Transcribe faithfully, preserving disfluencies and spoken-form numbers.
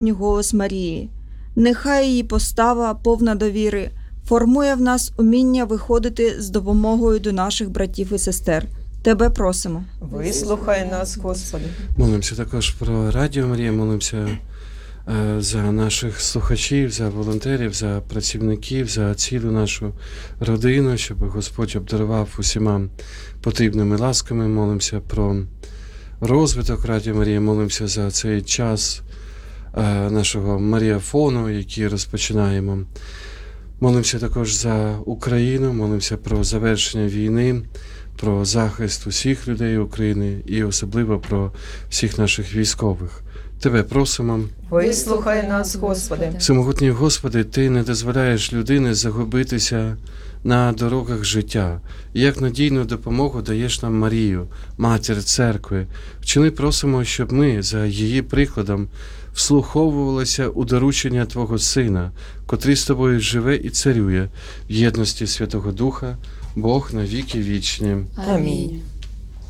голос Марії. Нехай її постава, повна довіри, формує в нас уміння виходити з допомогою до наших братів і сестер. Тебе просимо. Вислухай нас, Господи. Молимося також про Радіо Марія, молимося е, за наших слухачів, за волонтерів, за працівників, за цілу нашу родину, щоб Господь обдарував усіма потрібними ласками. Молимося про розвиток Радіо Марія, молимося за цей час е, нашого маріафону, який розпочинаємо. Молимося також за Україну, молимося про завершення війни, про захист усіх людей України і особливо про всіх наших військових. Тебе просимо. Вислухай нас, Господи. Всемогутній Господи, Ти не дозволяєш людині загубитися на дорогах життя. І як надійну допомогу даєш нам Марію, Матір Церкви. Вчини просимо, щоб ми за її прикладом вслуховувалися у доручення Твого Сина, котрий з Тобою живе і царює в єдності Святого Духа, Бог на віки вічні. Амінь.